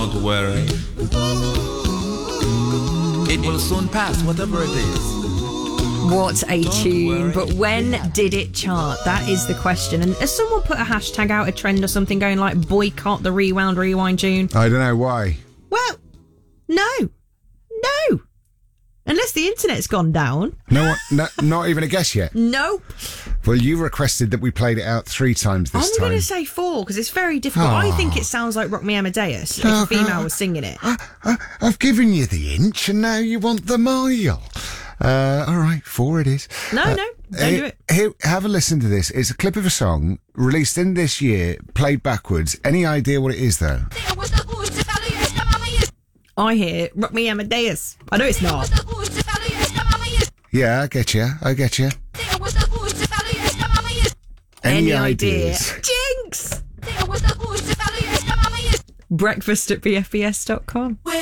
Don't worry. It will soon pass, whatever it is. What a tune. But when did it chart? That is the question. And has someone put a hashtag out, a trend or something going like boycott the rewind tune? I don't know why. Well, no. Unless the internet's gone down. No, not even a guess yet. Nope. Well, you requested that we played it out 3 times this I'm time. going to say 4 because it's very difficult. Oh. I think it sounds like Rock Me Amadeus if a female was singing it. I've given you the inch and now you want the mile. All right, 4 it is. No, don't do it. Here, have a listen to this. It's a clip of a song released in this year, played backwards. Any idea what it is, though? I hear Rock Me Amadeus. I know it's not. Yeah, I get you. Any ideas? Jinx! Breakfast at bfbs.com.